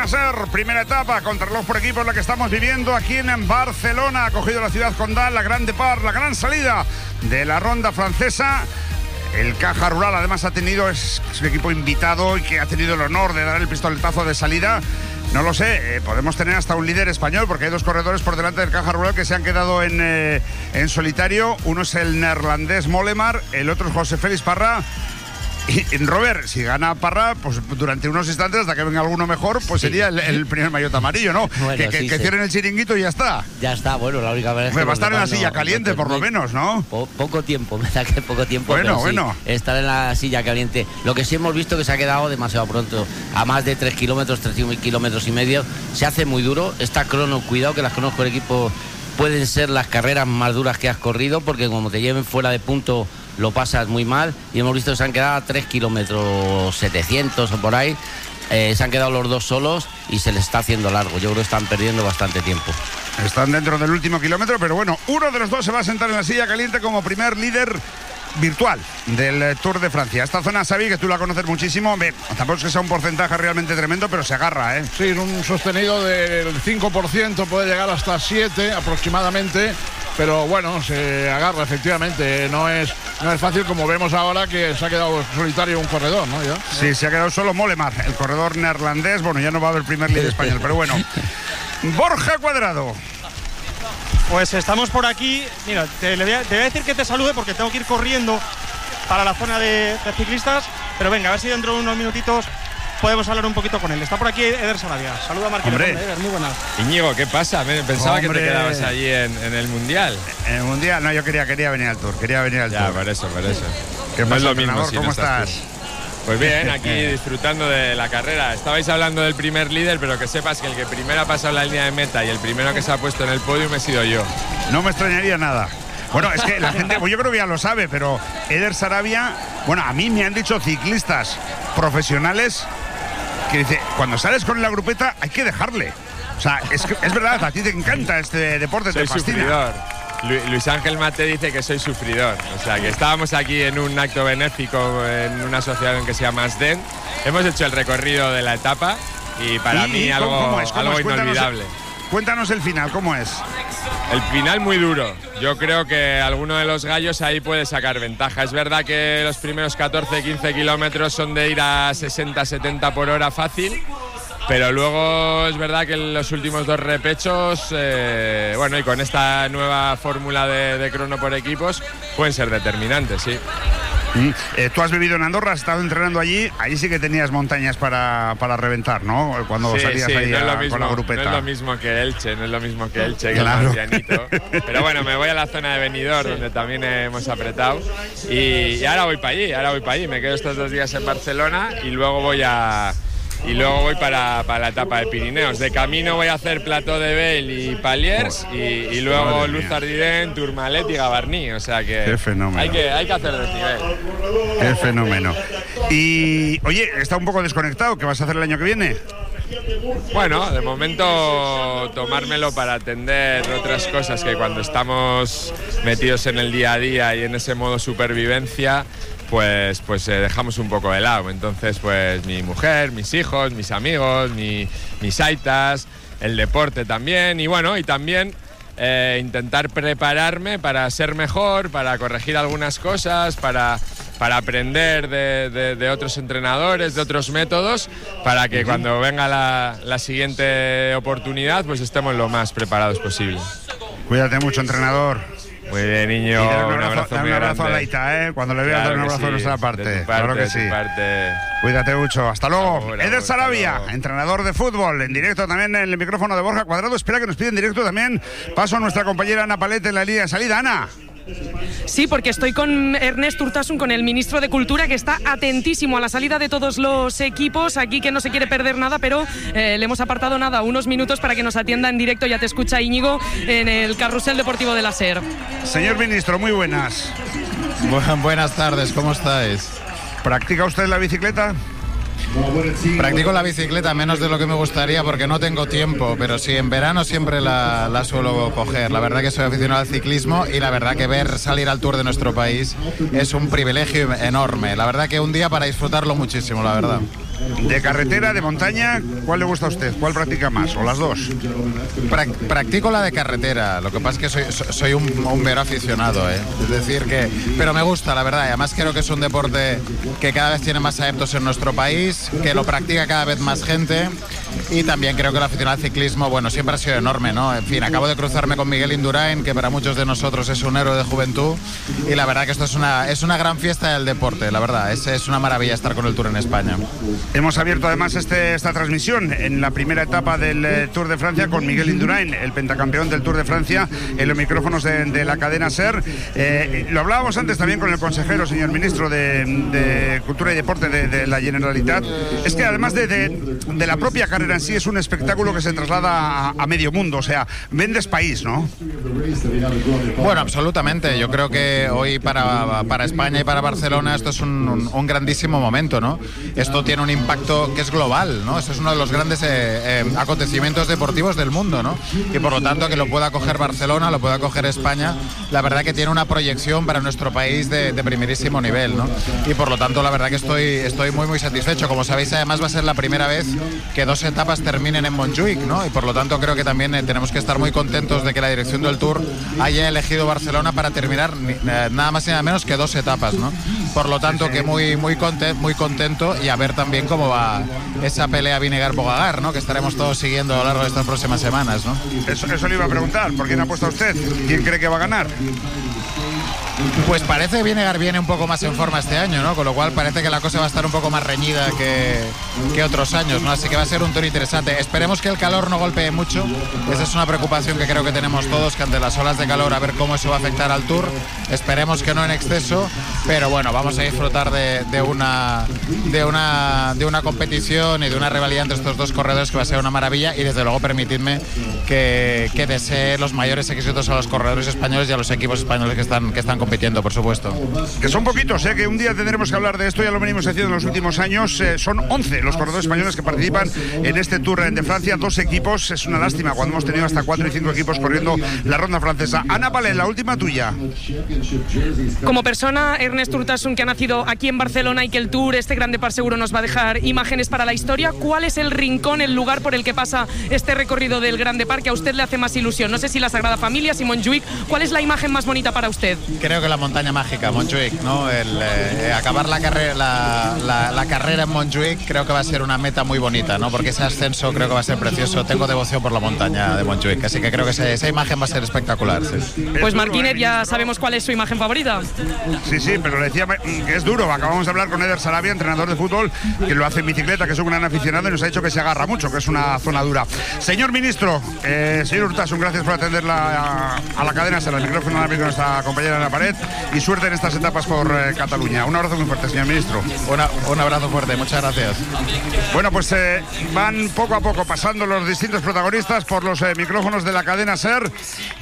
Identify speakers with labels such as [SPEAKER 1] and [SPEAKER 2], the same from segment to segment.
[SPEAKER 1] SER, primera etapa, contrarreloj por equipos, la que estamos viviendo aquí en Barcelona. Ha cogido la ciudad condal, la Gran Depart, la gran salida de la ronda francesa. El Caja Rural además ha tenido, es un equipo invitado y que ha tenido el honor de dar el pistoletazo de salida. No lo sé, podemos tener hasta un líder español porque hay dos corredores por delante del Caja Rural que se han quedado en solitario. Uno es el neerlandés Mollema, el otro es José Félix Parra. Y Robert, si gana Parra, pues durante unos instantes, hasta que venga alguno mejor, pues sería el primer maillot amarillo, ¿no?
[SPEAKER 2] Bueno,
[SPEAKER 1] que cierren el chiringuito y ya está.
[SPEAKER 2] Ya está, bueno, la única verdad es que
[SPEAKER 1] va a estar en la silla caliente, por lo menos, ¿no?
[SPEAKER 2] Poco tiempo, me da que poco tiempo.
[SPEAKER 1] Bueno.
[SPEAKER 2] Estar en la silla caliente. Lo que sí hemos visto que se ha quedado demasiado pronto. A más de 3 kilómetros, 3 kilómetros y medio. Se hace muy duro. Esta crono, cuidado que las cronos por equipo pueden ser las carreras más duras que has corrido, porque como te lleven fuera de punto lo pasas muy mal, y hemos visto que se han quedado a 3 kilómetros 700 o por ahí. Se han quedado los dos solos y se les está haciendo largo. Yo creo que están perdiendo bastante tiempo.
[SPEAKER 1] Están dentro del último kilómetro, pero bueno, uno de los dos se va a sentar en la silla caliente como primer líder virtual del Tour de Francia. Esta zona, Xavi, que tú la conoces muchísimo, tampoco es que sea un porcentaje realmente tremendo, pero se agarra, ¿eh?
[SPEAKER 3] Sí, un sostenido del 5%, puede llegar hasta 7 aproximadamente, pero bueno, se agarra efectivamente. No es fácil, como vemos ahora que se ha quedado solitario un corredor, ¿no? ¿Ya?
[SPEAKER 1] Sí, se ha quedado solo Mollema, el corredor neerlandés. Bueno, ya no va a haber primer líder español, pero bueno. Borja Cuadrado.
[SPEAKER 4] Pues estamos por aquí. Mira, te voy a decir que te salude porque tengo que ir corriendo para la zona de ciclistas. Pero venga, a ver si dentro de unos minutitos podemos hablar un poquito con él. Está por aquí Eder Sarabia. Saluda a Marquinhos.
[SPEAKER 1] Eder,
[SPEAKER 4] muy buenas.
[SPEAKER 5] Íñigo, ¿qué pasa? Pensaba que te quedabas allí en el Mundial.
[SPEAKER 1] En el Mundial, no, yo quería venir al Tour.
[SPEAKER 5] Ya, por eso.
[SPEAKER 1] ¿Qué
[SPEAKER 5] no
[SPEAKER 1] pasa,
[SPEAKER 5] es lo mismo
[SPEAKER 1] entrenador?
[SPEAKER 5] si
[SPEAKER 1] ¿Cómo
[SPEAKER 5] no
[SPEAKER 1] estás?
[SPEAKER 5] Pues bien, aquí disfrutando de la carrera. Estabais hablando del primer líder, pero que sepas que el que primero ha pasado la línea de meta y el primero que se ha puesto en el podium he sido yo.
[SPEAKER 1] No me extrañaría nada. Bueno, es que la gente, pues yo creo que ya lo sabe, pero Eder Sarabia, bueno, a mí me han dicho ciclistas profesionales que dice, cuando sales con la grupeta hay que dejarle. O sea, es verdad, a ti te encanta este deporte,
[SPEAKER 5] soy
[SPEAKER 1] te fascina.
[SPEAKER 5] Sufridor. Luis Ángel Mate dice que soy sufridor. O sea, que estábamos aquí en un acto benéfico en una asociación que se llama ASDEN. Hemos hecho el recorrido de la etapa y para mí algo inolvidable.
[SPEAKER 1] Cuéntanos el final, ¿cómo es?
[SPEAKER 5] El final muy duro. Yo creo que alguno de los gallos ahí puede sacar ventaja. Es verdad que los primeros 14-15 kilómetros son de ir a 60-70 por hora fácil, pero luego es verdad que en los últimos dos repechos, bueno, y con esta nueva fórmula de crono por equipos, pueden ser determinantes, sí.
[SPEAKER 1] Tú has vivido en Andorra, has estado entrenando allí sí que tenías montañas para reventar, ¿no? Cuando salías ahí con la grupeta.
[SPEAKER 5] No es lo mismo que Elche, que
[SPEAKER 1] claro.
[SPEAKER 5] Es más llanito. Pero bueno, me voy a la zona de Benidorm, donde también hemos apretado, y ahora voy para allí, me quedo estos 2 días en Barcelona y luego voy para la etapa de Pirineos. De camino voy a hacer Plateau de Bail y Paliers y luego Luz Ardiden, Tourmalet y Gavarnie. O sea que hay que hacer desnivel.
[SPEAKER 1] Qué fenómeno. Y oye, está un poco desconectado. ¿Qué vas a hacer el año que viene?
[SPEAKER 5] Bueno, de momento tomármelo para atender otras cosas que cuando estamos metidos en el día a día y en ese modo supervivencia, pues dejamos un poco de lado. Entonces, pues mi mujer, mis hijos, mis amigos, mis aitas, el deporte también, y bueno, y también intentar prepararme para ser mejor, para corregir algunas cosas, para aprender de otros entrenadores, de otros métodos, para que cuando venga la siguiente oportunidad, pues estemos lo más preparados posible.
[SPEAKER 1] Cuídate mucho, entrenador.
[SPEAKER 5] Muy bien, niño. Un abrazo muy grande.
[SPEAKER 1] a Laita, ¿eh? Cuando le veas, dar un abrazo de nuestra parte.
[SPEAKER 5] Claro
[SPEAKER 1] que sí. Cuídate mucho. Hasta luego. Eder Sarabia, entrenador de fútbol, en directo también en el micrófono de Borja Cuadrado. Espera que nos pide en directo también paso a nuestra compañera Ana Palete en la línea de salida. Ana.
[SPEAKER 6] Sí, porque estoy con Ernest Urtasun, con el ministro de Cultura, que está atentísimo a la salida de todos los equipos, aquí que no se quiere perder nada, pero le hemos apartado unos minutos para que nos atienda en directo. Ya te escucha Íñigo en el carrusel deportivo de la SER.
[SPEAKER 1] Señor ministro, muy buenas.
[SPEAKER 7] Buenas tardes, ¿cómo estáis?
[SPEAKER 1] ¿Practica usted la bicicleta?
[SPEAKER 7] Practico la bicicleta menos de lo que me gustaría porque no tengo tiempo, pero sí, en verano siempre la suelo coger. La verdad que soy aficionado al ciclismo y la verdad que ver salir al Tour de nuestro país es un privilegio enorme. La verdad que un día para disfrutarlo muchísimo, la verdad.
[SPEAKER 1] ¿De carretera, de montaña? ¿Cuál le gusta a usted? ¿Cuál practica más? ¿O las dos?
[SPEAKER 7] Practico la de carretera, lo que pasa es que soy un mero aficionado, ¿eh? Es decir que... Pero me gusta, la verdad, y además creo que es un deporte que cada vez tiene más adeptos en nuestro país, que lo practica cada vez más gente, y también creo que la afición al ciclismo, bueno, siempre ha sido enorme, ¿no? En fin, acabo de cruzarme con Miguel Indurain, que para muchos de nosotros es un héroe de juventud, y la verdad que esto es una gran fiesta del deporte, la verdad, es una maravilla estar con el Tour en España.
[SPEAKER 1] Hemos abierto además esta transmisión en la primera etapa del Tour de Francia con Miguel Indurain, el pentacampeón del Tour de Francia, en los micrófonos de la cadena SER. Lo hablábamos antes también con el consejero, señor ministro de Cultura y Deporte de la Generalitat. Es que además de la propia carrera en sí, es un espectáculo que se traslada a medio mundo, o sea, vendes país, ¿no?
[SPEAKER 7] Bueno, absolutamente. Yo creo que hoy para España y para Barcelona esto es un grandísimo momento, ¿no? Esto tiene un impacto que es global, ¿no? Esto es uno de los grandes acontecimientos deportivos del mundo, ¿no? Y por lo tanto que lo pueda coger Barcelona, lo pueda coger España, la verdad que tiene una proyección para nuestro país de primerísimo nivel, ¿no? Y por lo tanto la verdad que estoy muy satisfecho. Como sabéis, además va a ser la primera vez que 2 etapas terminen en Montjuïc, ¿no? Y por lo tanto creo que también tenemos que estar muy contentos de que la dirección del Tour haya elegido Barcelona para terminar nada más y nada menos que 2 etapas, ¿no? Por lo tanto que muy contento, y a ver también cómo va esa pelea Vinegar-Pogacar, ¿no? Que estaremos todos siguiendo a lo largo de estas próximas semanas, ¿no?
[SPEAKER 1] Eso le iba a preguntar. ¿Por quién apuesta usted? ¿Quién cree que va a ganar?
[SPEAKER 7] Pues parece que Vinegar viene un poco más en forma este año, ¿no? Con lo cual parece que la cosa va a estar un poco más reñida que otros años, ¿no? Así que va a ser un Tour interesante. Esperemos que el calor no golpee mucho. Esa es una preocupación que creo que tenemos todos, que ante las olas de calor a ver cómo eso va a afectar al Tour. Esperemos que no en exceso, pero bueno, vamos a disfrutar de una competición y de una rivalidad entre estos dos corredores que va a ser una maravilla, y desde luego permitidme que desee los mayores éxitos a los corredores españoles y a los equipos españoles que están compitiendo, por supuesto.
[SPEAKER 1] Que son poquitos, que un día tendremos que hablar de esto, ya lo venimos haciendo en los últimos años. Son 11 los corredores españoles que participan en este Tour de Francia, 2 equipos. Es una lástima cuando hemos tenido hasta 4 y 5 equipos corriendo la ronda francesa. Ana Palén, la última tuya.
[SPEAKER 6] Como persona, Ernest Urtasun, que ha nacido aquí en Barcelona y que el Tour, este Grande Par, seguro nos va a dejar imágenes para la historia, ¿cuál es el rincón, el lugar por el que pasa este recorrido del Grande Par que a usted le hace más ilusión? No sé si la Sagrada Familia, si Montjuïc. ¿Cuál es la imagen más bonita para usted?
[SPEAKER 7] Creo que la montaña mágica, Montjuïc, ¿no? Acabar la carrera en Montjuïc creo que va a ser una meta muy bonita, ¿no? Porque ese ascenso creo que va a ser precioso. Tengo devoción por la montaña de Montjuïc, así que creo que esa imagen va a ser espectacular. Sí.
[SPEAKER 6] Pues Martínez, ya sabemos cuál es su imagen favorita.
[SPEAKER 1] Sí, pero le decía que es duro. Acabamos de hablar con Eder Sarabia, entrenador de fútbol, que lo hace en bicicleta, que es un gran aficionado, y nos ha dicho que se agarra mucho, que es una zona dura. Señor ministro, señor Urtasun, gracias por atender a la cadena, se la micrófono con nuestra compañera en la pared, y suerte en estas etapas por Cataluña. Un abrazo muy fuerte, señor ministro.
[SPEAKER 7] Un abrazo fuerte, muchas gracias.
[SPEAKER 1] Bueno, pues van poco a poco pasando los distintos protagonistas por los micrófonos de la cadena SER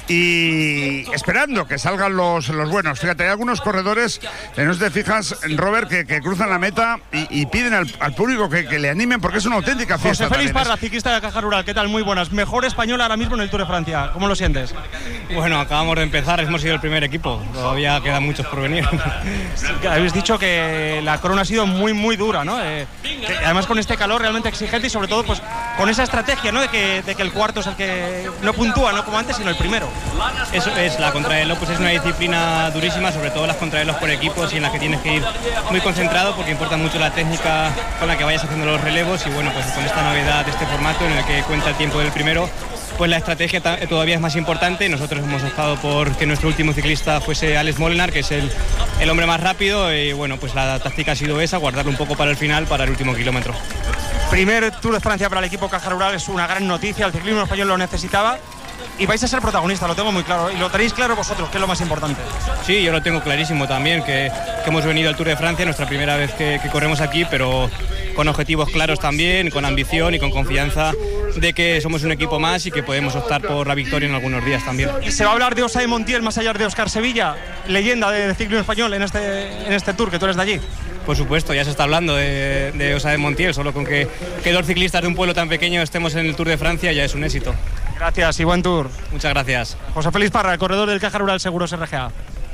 [SPEAKER 1] y esperando que salgan los buenos. Fíjate, hay algunos corredores, no te fijas, Robert, que cruzan la meta y piden al público que le animen, porque es una auténtica fiesta.
[SPEAKER 4] José Félix Parra, ciclista de Caja Rural, ¿qué tal? Muy buenas. Mejor español ahora mismo en el Tour de Francia. ¿Cómo lo sientes?
[SPEAKER 8] Bueno, acabamos de empezar, hemos sido el primer equipo. Todavía quedan muchos por venir.
[SPEAKER 4] Habéis dicho que la corona ha sido muy dura, ¿no? Además con este calor realmente exigente y sobre todo pues con esa estrategia, ¿no? de que el cuarto es el que no puntúa, no como antes, sino el primero.
[SPEAKER 8] Eso es, la contrarreloj pues es una disciplina durísima, sobre todo las contrarreloj por equipos, y en las que tienes que ir muy concentrado porque importa mucho la técnica con la que vayas haciendo los relevos, y bueno, pues con esta novedad de este formato en el que cuenta el tiempo del primero, pues la estrategia todavía es más importante. Nosotros hemos optado por que nuestro último ciclista fuese Alex Molenaar, que es el hombre más rápido, y bueno, pues la táctica ha sido esa, guardarlo un poco para el final, para el último kilómetro.
[SPEAKER 4] Primer Tour de Francia para el equipo Caja Rural, es una gran noticia, el ciclismo español lo necesitaba. Y vais a ser protagonistas, lo tengo muy claro, y lo tenéis claro vosotros, que es lo más importante.
[SPEAKER 8] Sí, yo lo tengo clarísimo también, que hemos venido al Tour de Francia, nuestra primera vez que corremos aquí, pero con objetivos claros también, con ambición y con confianza de que somos un equipo más y que podemos optar por la victoria en algunos días también.
[SPEAKER 4] ¿Y se va a hablar de Osae Montiel más allá de Óscar Sevilla, leyenda del ciclismo español en este Tour, que tú eres de allí?
[SPEAKER 8] Por supuesto, ya se está hablando de Osae Montiel, solo con que 2 ciclistas de un pueblo tan pequeño estemos en el Tour de Francia ya es un éxito.
[SPEAKER 4] Gracias y buen Tour.
[SPEAKER 8] Muchas gracias.
[SPEAKER 4] José Félix Parra, el corredor del Caja Rural Seguros RGA.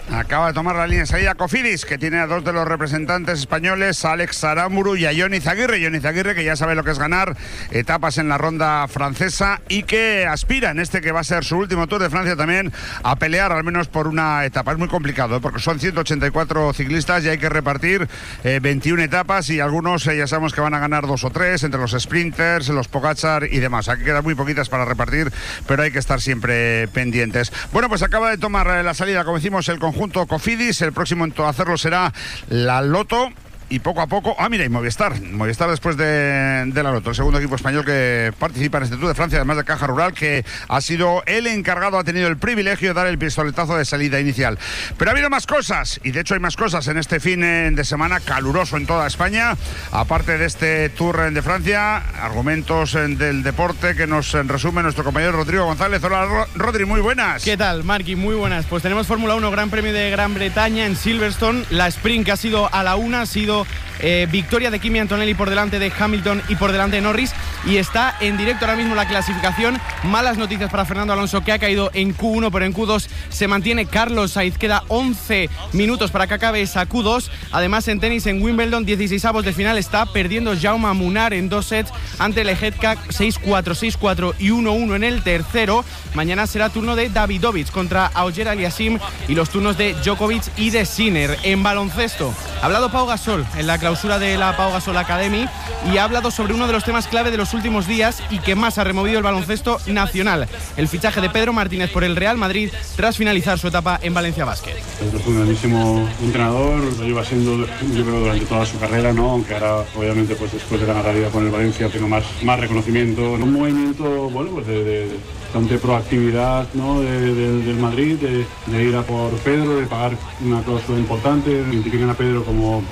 [SPEAKER 1] Acaba de tomar la línea de salida Cofidis, que tiene a dos de los representantes españoles, Alex Aramburu y a Jon Izaguirre. Jon Izaguirre, que ya sabe lo que es ganar etapas en la ronda francesa y que aspira en este que va a ser su último Tour de Francia también a pelear al menos por una etapa. Es muy complicado, porque son 184 ciclistas y hay que repartir 21 etapas y algunos ya sabemos que van a ganar 2 o 3 entre los sprinters, los Pogačar y demás. Aquí quedan muy poquitas para repartir, pero hay que estar siempre pendientes. Bueno, pues acaba de tomar la salida, como decimos, el conjunto Cofidis. El próximo en hacerlo será la Lotto. Y poco a poco, mira, y Movistar después de la Lotto, el segundo equipo español que participa en este Tour de Francia, además de Caja Rural, que ha sido el encargado, ha tenido el privilegio de dar el pistoletazo de salida inicial. Pero ha habido más cosas, y de hecho hay más cosas en este fin de semana caluroso en toda España, aparte de este Tour de Francia, argumentos del deporte que nos resume nuestro compañero Rodrigo González. Hola Rodri, muy buenas.
[SPEAKER 9] ¿Qué tal, Marqui? Muy buenas. Pues tenemos Fórmula 1, Gran Premio de Gran Bretaña en Silverstone, la sprint que ha sido a la una, ha sido victoria de Kimi Antonelli por delante de Hamilton y por delante de Norris, y está en directo ahora mismo la clasificación. Malas noticias para Fernando Alonso, que ha caído en Q1, pero en Q2 se mantiene Carlos Sainz. Queda 11 minutos para que acabe esa Q2. Además, en tenis, en Wimbledon, 16avos de final, está perdiendo Jaume Munar en 2 sets ante Lehecka, 6-4, 6-4 y 1-1 en el tercero. Mañana será turno de Davidovich contra Auger Aliassime y los turnos de Djokovic y de Sinner. En baloncesto, ha hablado Pau Gasol en la clausura de la Pau Gasol Academy y ha hablado sobre uno de los temas clave de los últimos días y que más ha removido el baloncesto nacional: el fichaje de Pedro Martínez por el Real Madrid tras finalizar su etapa en Valencia Basket.
[SPEAKER 10] Es un grandísimo entrenador, lo lleva siendo, yo creo, durante toda su carrera, ¿no? Aunque ahora obviamente pues después de ganar la Liga con el Valencia tengo más reconocimiento, un movimiento, bueno, pues de bastante proactividad, ¿no? del Madrid, de ir a por Pedro, de pagar una cláusula importante, identifican a Pedro como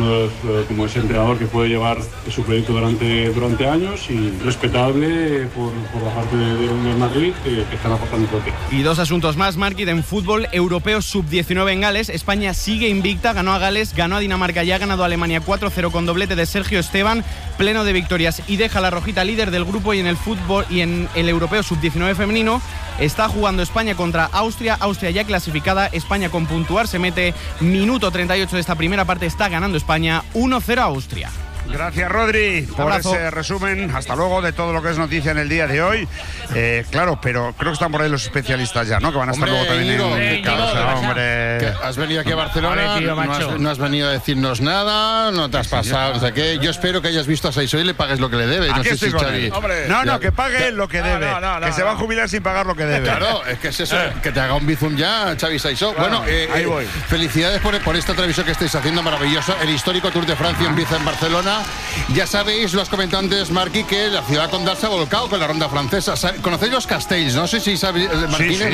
[SPEAKER 10] como ese entrenador que puede llevar su proyecto durante años, y respetable por la parte del Madrid, que están apostando fuerte.
[SPEAKER 9] Y dos asuntos más, Marquid. En fútbol europeo sub-19 en Gales, España sigue invicta, ganó a Gales, ganó a Dinamarca y ha ganado a Alemania 4-0 con doblete de Sergio Esteban, pleno de victorias, y deja a la rojita líder del grupo. Y en el fútbol y en el europeo sub-19 femenino está jugando España contra Austria, Austria ya clasificada, España con puntuar, se mete minuto 38 de esta primera parte, está ganando España 1-0 a Austria.
[SPEAKER 1] Gracias, Rodri, por ese resumen. Hasta luego de todo lo que es noticia en el día de hoy. Claro, pero creo que están por ahí los especialistas ya, ¿no? Que van a estar luego también
[SPEAKER 11] hombre. Has venido aquí a Barcelona, no has venido a decirnos nada, no te has pasado, o sea que yo espero que hayas visto a Saisó y le pagues lo que le debe.
[SPEAKER 1] No sé si Xavi. No, que pague lo que debe. Que se va a jubilar sin pagar lo que debe.
[SPEAKER 11] Claro, es que es eso, que te haga un bizum ya, Xavi Saisó. Bueno,
[SPEAKER 1] ahí voy.
[SPEAKER 11] Felicidades por esta televisión que estáis haciendo maravillosa. El histórico Tour de Francia empieza en Barcelona. Ya sabéis, los comentantes, Marqui, que la ciudad condal se ha volcado con la ronda francesa. ¿Conocéis los castells? No sé si sabéis, Martínez,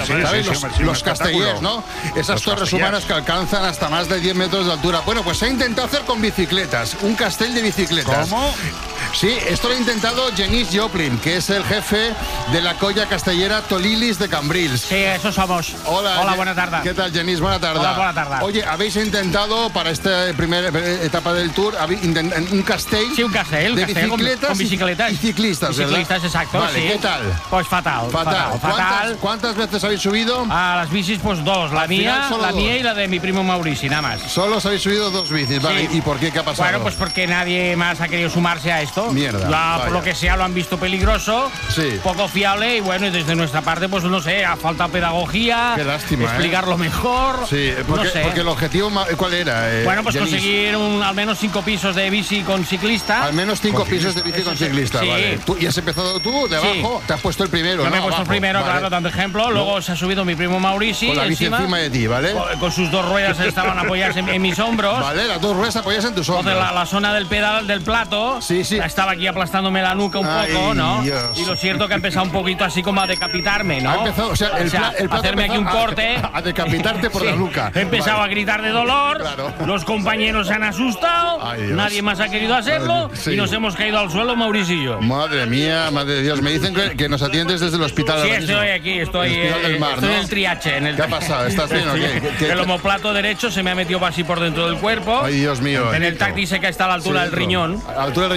[SPEAKER 11] los castellers, ¿no? Esas torres humanas que alcanzan hasta más de 10 metros de altura. Bueno, pues se ha intentado hacer con bicicletas, un castell de bicicletas.
[SPEAKER 1] ¿Cómo?
[SPEAKER 11] Sí, esto lo ha intentado Genís Joplin, que es el jefe de la colla castellera Tolilis de Cambrils.
[SPEAKER 12] Sí, eso somos.
[SPEAKER 11] Hola,
[SPEAKER 12] buena tarde.
[SPEAKER 11] ¿Qué tal, Genís? Buena tarde.
[SPEAKER 12] Hola, buena tarde.
[SPEAKER 11] Oye, habéis intentado para esta primera etapa del Tour un castell.
[SPEAKER 12] Sí, un castell
[SPEAKER 11] de bicicletas,
[SPEAKER 12] con bicicletas
[SPEAKER 11] y ciclistas, ¿verdad?
[SPEAKER 12] Ciclistas, exacto.
[SPEAKER 11] Vale,
[SPEAKER 12] sí.
[SPEAKER 11] ¿qué tal?
[SPEAKER 12] Pues fatal.
[SPEAKER 11] ¿Cuántas veces habéis subido?
[SPEAKER 12] A las bicis, pues dos. La mía y la de mi primo Maurici, nada más.
[SPEAKER 11] Solo os habéis subido 2 bicis, vale.
[SPEAKER 12] Sí.
[SPEAKER 11] ¿Y por qué? ¿Qué ha pasado?
[SPEAKER 12] Bueno, pues porque nadie más ha querido sumarse a esto.
[SPEAKER 11] Mierda.
[SPEAKER 12] Por lo que sea, lo han visto peligroso,
[SPEAKER 11] sí,
[SPEAKER 12] poco fiable, y bueno, desde nuestra parte, pues no sé, ha faltado pedagogía.
[SPEAKER 11] Qué lástima,
[SPEAKER 12] explicarlo mejor.
[SPEAKER 11] Sí, porque,
[SPEAKER 12] no sé.
[SPEAKER 11] Porque el objetivo, ¿cuál era?
[SPEAKER 12] Bueno, pues
[SPEAKER 11] Genís,
[SPEAKER 12] conseguir al menos 5 pisos de bici con ciclista.
[SPEAKER 11] Al menos 5 pisos de bici con ciclista,
[SPEAKER 12] sí.
[SPEAKER 11] Vale. ¿Y has empezado tú de abajo?
[SPEAKER 12] Sí.
[SPEAKER 11] Te has puesto el primero,
[SPEAKER 12] Yo
[SPEAKER 11] ¿no?
[SPEAKER 12] me he puesto
[SPEAKER 11] abajo.
[SPEAKER 12] el primero,
[SPEAKER 11] Vale.
[SPEAKER 12] claro, dando ejemplo. Luego se ha subido mi primo Maurici.
[SPEAKER 11] Con la bici encima de ti, ¿vale?
[SPEAKER 12] Con sus 2 ruedas estaban apoyadas en mis hombros.
[SPEAKER 11] Vale, las 2 ruedas apoyadas en tus hombros.
[SPEAKER 12] Entonces la zona del pedal del plato,
[SPEAKER 11] sí.
[SPEAKER 12] Estaba aquí aplastándome la nuca un poco, ¿no?
[SPEAKER 11] Dios.
[SPEAKER 12] Y lo cierto que ha empezado un poquito así como a decapitarme, ¿no?
[SPEAKER 11] Ha empezado, o sea, el plato
[SPEAKER 12] hacerme aquí un corte.
[SPEAKER 11] A decapitarte por la nuca.
[SPEAKER 12] He empezado a gritar de dolor,
[SPEAKER 11] claro.
[SPEAKER 12] Los compañeros se han asustado, nadie más ha querido hacerlo, y nos hemos caído al suelo, Mauricio y yo.
[SPEAKER 11] Madre mía, madre de Dios. Me dicen que nos atiendes desde el hospital.
[SPEAKER 12] Sí, estoy aquí, estoy
[SPEAKER 11] del Mar,
[SPEAKER 12] estoy
[SPEAKER 11] ¿no?
[SPEAKER 12] en el triache.
[SPEAKER 11] ¿Qué ha pasado? ¿Estás bien o qué?
[SPEAKER 12] El omoplato derecho se me ha metido así por dentro del cuerpo.
[SPEAKER 11] Ay, Dios mío.
[SPEAKER 12] En el táctice que está a la altura del riñón.
[SPEAKER 11] A la altura del riñón tienes el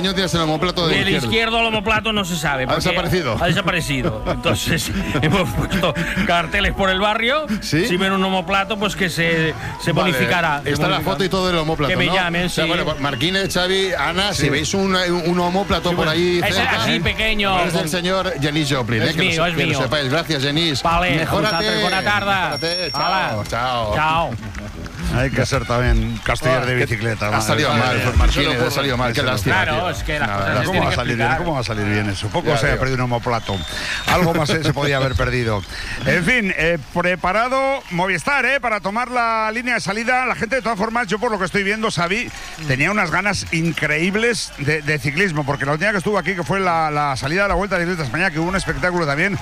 [SPEAKER 11] homóplato del
[SPEAKER 12] El izquierdo al homóplato no se sabe.
[SPEAKER 11] ¿Ha desaparecido?
[SPEAKER 12] Ha desaparecido. Entonces, hemos puesto carteles por el barrio.
[SPEAKER 11] ¿Sí?
[SPEAKER 12] Si ven un homóplato, pues que se bonificará.
[SPEAKER 11] Está la foto y todo del homóplato,
[SPEAKER 12] que me
[SPEAKER 11] ¿no?
[SPEAKER 12] llamen, sí.
[SPEAKER 11] O sea, bueno, Marquines, Xavi, Ana, si veis un homóplato por ahí
[SPEAKER 12] es
[SPEAKER 11] cerca,
[SPEAKER 12] así, pequeño.
[SPEAKER 11] es del señor Genís Joplin.
[SPEAKER 12] Es mío, es
[SPEAKER 11] que
[SPEAKER 12] mío.
[SPEAKER 11] lo sepáis. Gracias, Genís.
[SPEAKER 12] Vale,
[SPEAKER 11] mejórate.
[SPEAKER 12] buena tarde.
[SPEAKER 11] Mejórate. Chao, chao.
[SPEAKER 12] Chao.
[SPEAKER 1] Hay que ser también castillar de bicicleta.
[SPEAKER 11] Ha salido mal, Marquines, ha salido mal. Qué lástima.
[SPEAKER 12] Claro, es que las cosas
[SPEAKER 1] ¿Cómo va a salir bien? ¿Cómo va a salir bien eso? Poco se ha perdido un homoplato. Algo más se podía haber perdido. En fin, preparado Movistar para tomar la línea de salida. La gente, de todas formas, yo por lo que estoy viendo, Xavi, tenía unas ganas increíbles de ciclismo, porque la última que estuvo aquí, que fue la salida de la Vuelta de España, que hubo un espectáculo también